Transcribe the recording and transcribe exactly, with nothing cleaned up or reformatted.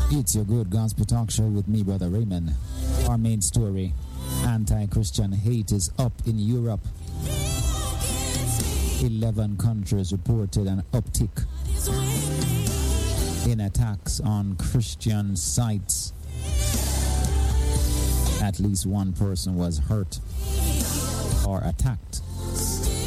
It's your good gospel talk show with me, Brother Raymond. Our main story, anti-Christian hate is up in Europe. eleven countries reported an uptick in attacks on Christian sites. At least one person was hurt or attacked